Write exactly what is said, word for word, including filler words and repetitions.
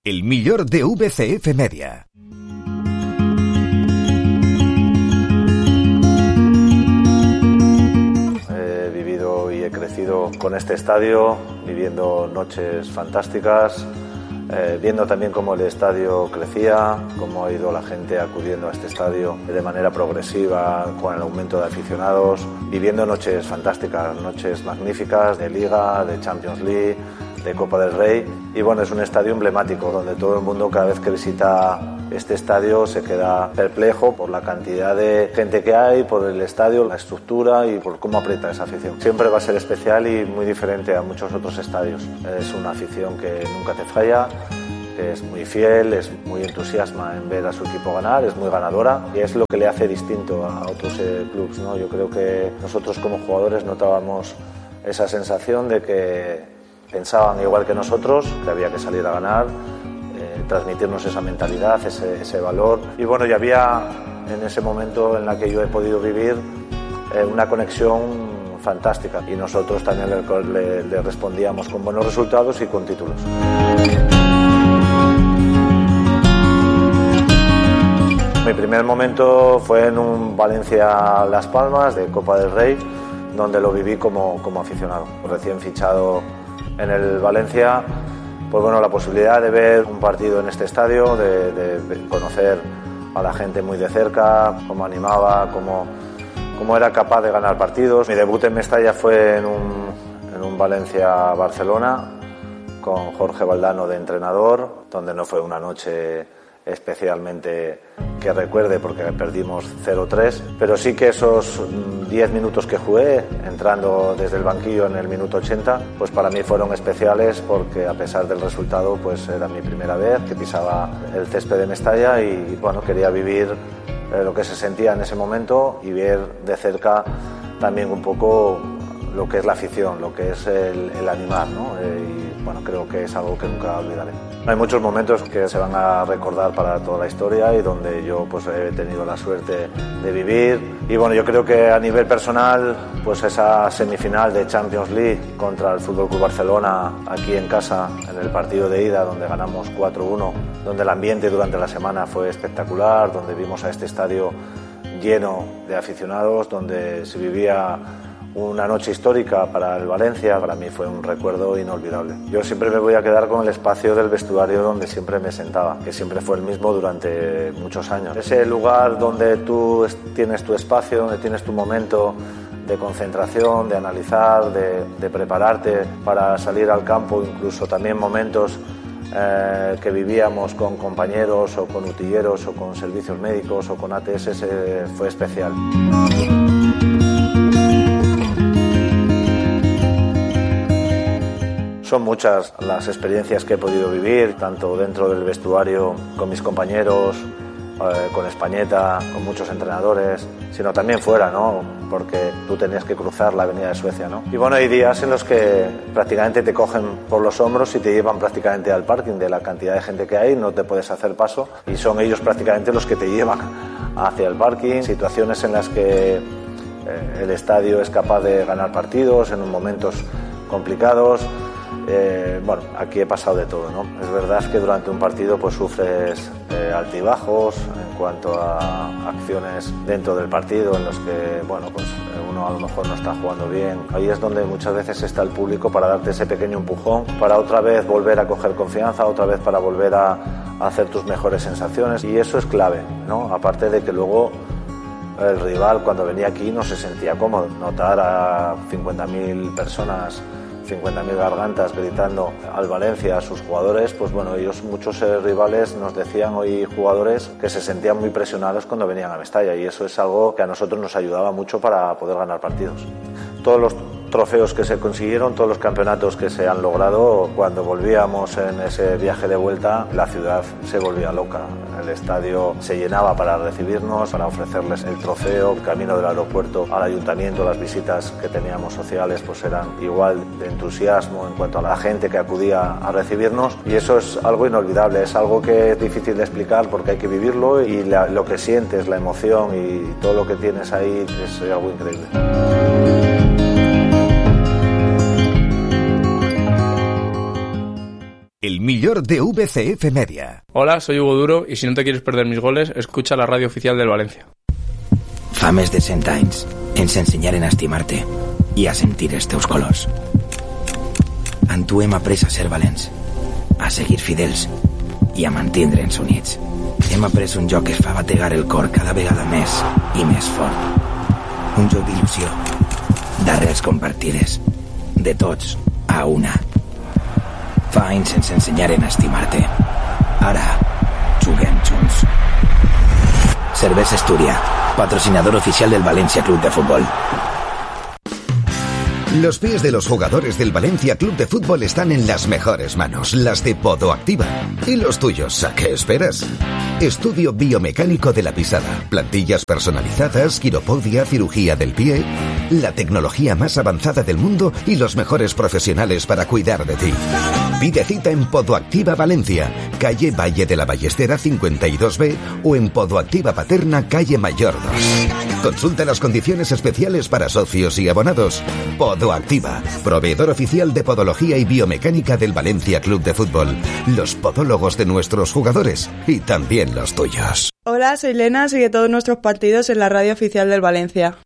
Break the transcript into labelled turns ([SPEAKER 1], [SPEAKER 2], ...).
[SPEAKER 1] el millor de V C F Media.
[SPEAKER 2] He vivido y he crecido con este estadio, viviendo noches fantásticas, eh, viendo también cómo el estadio crecía, cómo ha ido la gente acudiendo a este estadio de manera progresiva con el aumento de aficionados, viviendo noches fantásticas, noches magníficas de Liga, de Champions League, de Copa del Rey. Y bueno, es un estadio emblemático donde todo el mundo, cada vez que visita este estadio, se queda perplejo por la cantidad de gente que hay, por el estadio, la estructura y por cómo aprieta esa afición. Siempre va a ser especial y muy diferente a muchos otros estadios. Es una afición que nunca te falla, es muy fiel, es muy entusiasma en ver a su equipo ganar, es muy ganadora y es lo que le hace distinto a otros eh, clubes, ¿no? Yo creo que nosotros como jugadores notábamos esa sensación de que pensaban igual que nosotros, que había que salir a ganar, eh, transmitirnos esa mentalidad, ese, ese valor. Y bueno, ya había en ese momento en la que yo he podido vivir eh, una conexión fantástica y nosotros también le, le, le respondíamos con buenos resultados y con títulos. Mi primer momento fue en un Valencia-Las Palmas de Copa del Rey, donde lo viví como, como aficionado. Recién fichado en el Valencia, pues bueno, la posibilidad de ver un partido en este estadio, de, de, de conocer a la gente muy de cerca, cómo animaba, cómo, cómo era capaz de ganar partidos. Mi debut en Mestalla fue en un, en un Valencia-Barcelona con Jorge Valdano de entrenador, donde no fue una noche especialmente que recuerde porque perdimos cero tres, pero sí que esos diez minutos que jugué, entrando desde el banquillo en el minuto ochenta, pues para mí fueron especiales porque a pesar del resultado pues era mi primera vez que pisaba el césped de Mestalla y bueno, quería vivir lo que se sentía en ese momento y ver de cerca también un poco lo que es la afición, lo que es el, el animar, ¿no? Y bueno, creo que es algo que nunca olvidaré. Hay muchos momentos que se van a recordar para toda la historia y donde yo pues he tenido la suerte de vivir. Y bueno, yo creo que a nivel personal, pues esa semifinal de Champions League contra el F C Barcelona aquí en casa, en el partido de ida, donde ganamos cuatro uno, donde el ambiente durante la semana fue espectacular, donde vimos a este estadio lleno de aficionados, donde se vivía una noche histórica para el Valencia. Para mí fue un recuerdo inolvidable. Yo siempre me voy a quedar con el espacio del vestuario donde siempre me sentaba, que siempre fue el mismo durante muchos años. Ese lugar donde tú tienes tu espacio, donde tienes tu momento de concentración, de analizar, de, de prepararte para salir al campo, incluso también momentos eh, que vivíamos con compañeros o con utilleros o con servicios médicos o con A T S, eh, fue especial. Son muchas las experiencias que he podido vivir, tanto dentro del vestuario con mis compañeros, eh, con Españeta, con muchos entrenadores, sino también fuera, ¿no? Porque tú tenías que cruzar la avenida de Suecia, ¿no? Y bueno, hay días en los que prácticamente te cogen por los hombros y te llevan prácticamente al parking de la cantidad de gente que hay, no te puedes hacer paso y son ellos prácticamente los que te llevan hacia el parking. Situaciones en las que eh, el estadio es capaz de ganar partidos en momentos complicados. Eh, bueno, aquí he pasado de todo, ¿no? Es verdad que durante un partido pues sufres eh, altibajos en cuanto a acciones dentro del partido en los que, bueno, pues uno a lo mejor no está jugando bien. Ahí es donde muchas veces está el público para darte ese pequeño empujón, para otra vez volver a coger confianza, otra vez para volver a, a hacer tus mejores sensaciones y eso es clave, ¿no? Aparte de que luego el rival cuando venía aquí no se sentía cómodo. Notar a cincuenta mil personas, cincuenta mil gargantas gritando al Valencia, a sus jugadores, pues bueno, ellos, muchos eh, rivales nos decían hoy jugadores que se sentían muy presionados cuando venían a Mestalla y eso es algo que a nosotros nos ayudaba mucho para poder ganar partidos. Todos los trofeos que se consiguieron, todos los campeonatos que se han logrado, cuando volvíamos en ese viaje de vuelta, la ciudad se volvía loca. El estadio se llenaba para recibirnos, para ofrecerles el trofeo. El camino del aeropuerto al ayuntamiento, las visitas que teníamos sociales, pues eran igual de entusiasmo en cuanto a la gente que acudía a recibirnos y eso es algo inolvidable, es algo que es difícil de explicar porque hay que vivirlo y la, lo que sientes, la emoción y todo lo que tienes ahí es algo increíble.
[SPEAKER 1] El millor de V C F Media.
[SPEAKER 3] Hola, soy Hugo Duro y si no te quieres perder mis goles, escucha la radio oficial del Valencia.
[SPEAKER 4] Fa més de cent anys ens ensenyaren a estimar-te i a sentir els teus colors. En tu hem après a ser valents, a seguir fidels i a mantindre'ns units. Hem après un joc que es fa bategar el cor cada vegada més i més fort. Un joc d'il·lusió, d'arrels compartides, de tots a una. Fa anys ens ensenyaren a estimar-te. Ara juguem junts. Cervesa Astúria, patrocinador oficial del Valencia Club de Fútbol.
[SPEAKER 1] Los pies de los jugadores del Valencia Club de Fútbol están en las mejores manos, las de Podoactiva. ¿Y los tuyos? ¿A qué esperas? Estudio biomecánico de la pisada, plantillas personalizadas, quiropodia, cirugía del pie, la tecnología más avanzada del mundo y los mejores profesionales para cuidar de ti. Pide cita en Podoactiva Valencia, calle Valle de la Ballestera cincuenta y dos B o en Podoactiva Paterna, calle Mayor dos. Consulta las condiciones especiales para socios y abonados. Podoactiva, proveedor oficial de podología y biomecánica del Valencia Club de Fútbol. Los podólogos de nuestros jugadores y también los tuyos.
[SPEAKER 5] Hola, soy Lena, sigue todos nuestros partidos en la radio oficial del Valencia.